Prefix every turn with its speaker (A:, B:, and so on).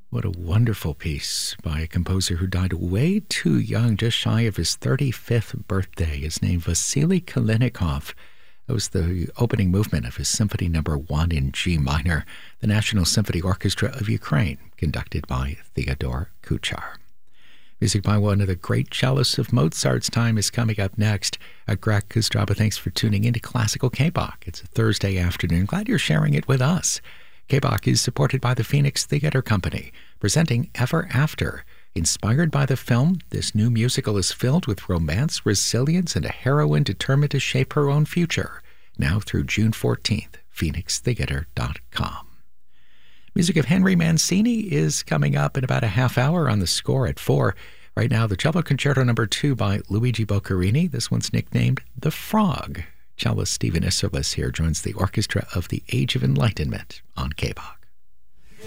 A: What a wonderful piece by a composer who died way too young, just shy of his 35th birthday. His name, Vasily Kalinikov. That was the opening movement of his Symphony No. 1 in G minor, the National Symphony Orchestra of Ukraine, conducted by Theodore Kuchar. Music by one of the great cellists of Mozart's time is coming up next. Greg Kostraba, thanks for tuning into Classical K-Bach. It's a Thursday afternoon. Glad you're sharing it with us. K-Bach is supported by the Phoenix Theatre Company, presenting Ever After. Inspired by the film, this new musical is filled with romance, resilience, and a heroine determined to shape her own future. Now through June 14th, phoenixtheater.com. Music of Henry Mancini is coming up in about a half hour on The Score at 4. Right now, the Cello Concerto No. 2 by Luigi Boccherini. This one's nicknamed The Frog. Cellist Stephen Isserlis here joins the Orchestra of the Age of Enlightenment on K-Bach.